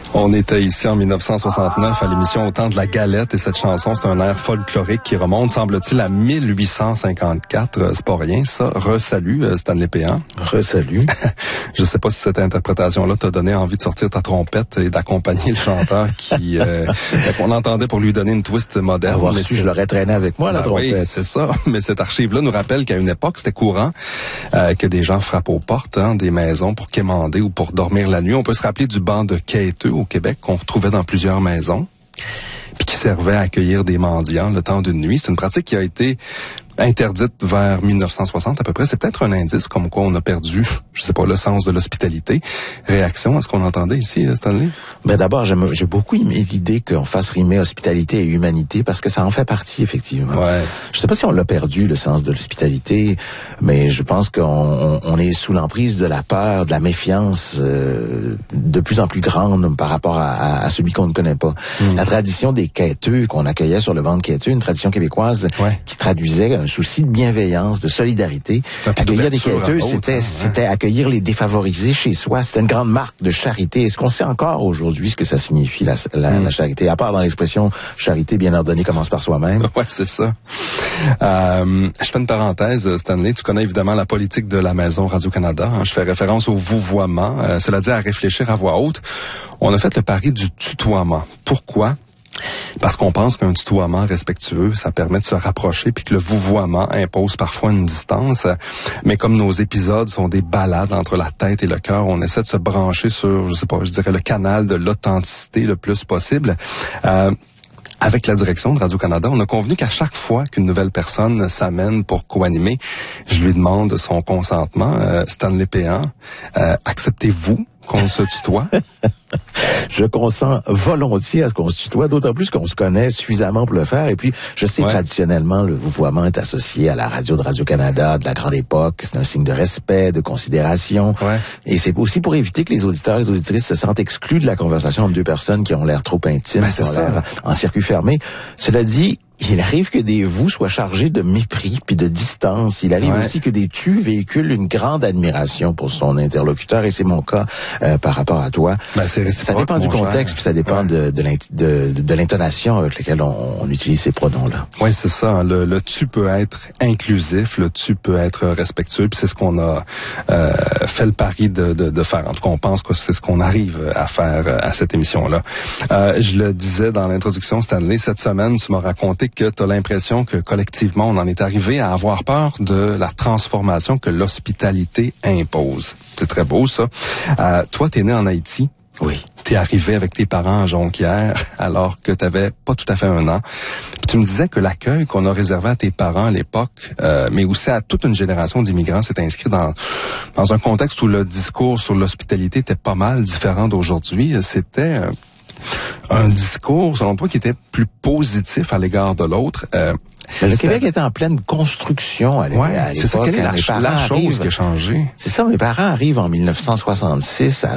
On était ici en 1969 à l'émission Au temps de la galette et cette chanson, c'est un air folklorique qui remonte, semble-t-il, à 1854. C'est pas rien, ça. Re-salut, Stanley Péan. Re-salut. Je sais pas si cette interprétation-là t'a donné envie de sortir ta trompette et d'accompagner le chanteur qui qu'on entendait pour lui donner une twist moderne. Avoir su, je l'aurais traîné avec moi, la trompette. Oui, c'est ça. Mais cette archive-là nous rappelle qu'à une époque, c'était courant que des gens frappent aux portes des maisons pour quémander ou pour dormir la nuit. On peut se rappeler du banc de quêteux au Québec qu'on retrouvait dans plusieurs maisons, puis qui servait à accueillir des mendiants le temps d'une nuit. C'est une pratique qui a été interdite vers 1960 à peu près. C'est peut-être un indice comme quoi on a perdu, je sais pas, le sens de l'hospitalité. Réaction à ce qu'on entendait ici, Stanley? Ben d'abord, j'ai beaucoup aimé l'idée qu'on fasse rimer hospitalité et humanité parce que ça en fait partie, effectivement. Ouais. Je sais pas si on l'a perdu, le sens de l'hospitalité, mais je pense qu'on est sous l'emprise de la peur, de la méfiance de plus en plus grande par rapport à celui qu'on ne connaît pas. La tradition des quêteux qu'on accueillait sur le banc de quêteux, une tradition québécoise qui traduisait un souci de bienveillance, de solidarité. Accueillir des quêteux, c'était accueillir les défavorisés chez soi. C'était une grande marque de charité. Est-ce qu'on sait encore aujourd'hui ce que ça signifie, la charité? À part dans l'expression « charité bien ordonnée commence par soi-même ». Ouais, c'est ça. Je fais une parenthèse, Stanley. Tu connais évidemment la politique de la Maison Radio-Canada. Je fais référence au vouvoiement. Cela dit, à réfléchir à voix haute. On a fait le pari du tutoiement. Pourquoi? Parce qu'on pense qu'un tutoiement respectueux, ça permet de se rapprocher, puis que le vouvoiement impose parfois une distance. Mais comme nos épisodes sont des balades entre la tête et le cœur, on essaie de se brancher sur, je dirais le canal de l'authenticité le plus possible. Avec la direction de Radio-Canada, on a convenu qu'à chaque fois qu'une nouvelle personne s'amène pour co-animer, je lui demande son consentement. Stanley Péan, acceptez-vous qu'on se tutoie? Je consens volontiers à ce qu'on se tutoie, d'autant plus qu'on se connaît suffisamment pour le faire. Et puis, je sais traditionnellement, le vouvoiement est associé à la radio de Radio-Canada de la grande époque. C'est un signe de respect, de considération. Ouais. Et c'est aussi pour éviter que les auditeurs et les auditrices se sentent exclus de la conversation entre deux personnes qui ont l'air trop intimes, qui ont l'air en circuit fermé. Cela dit, il arrive que des vous soient chargés de mépris puis de distance. Il arrive aussi que des tu véhiculent une grande admiration pour son interlocuteur, et c'est mon cas par rapport à toi. Ça dépend du contexte, puis ça dépend de l'intonation avec laquelle on utilise ces pronoms-là. Oui, c'est ça. Le tu peut être inclusif, le tu peut être respectueux, puis c'est ce qu'on a fait le pari de faire. En tout cas, on pense que c'est ce qu'on arrive à faire à cette émission-là. Je le disais dans l'introduction, Stanley, cette semaine, tu m'as raconté que tu as l'impression que collectivement, on en est arrivé à avoir peur de la transformation que l'hospitalité impose. C'est très beau, ça. Toi, t'es né en Haïti. Oui. T'es arrivé avec tes parents à Jonquière alors que t'avais pas tout à fait 1 an. Puis tu me disais que l'accueil qu'on a réservé à tes parents à l'époque, mais aussi à toute une génération d'immigrants, s'est inscrit dans un contexte où le discours sur l'hospitalité était pas mal différent d'aujourd'hui. C'était un discours, selon toi, qui était plus positif à l'égard de l'autre. Le Québec était en pleine construction à l'époque. C'est ça, quelle est la chose qui a changé? C'est ça, mes parents arrivent en 1966 à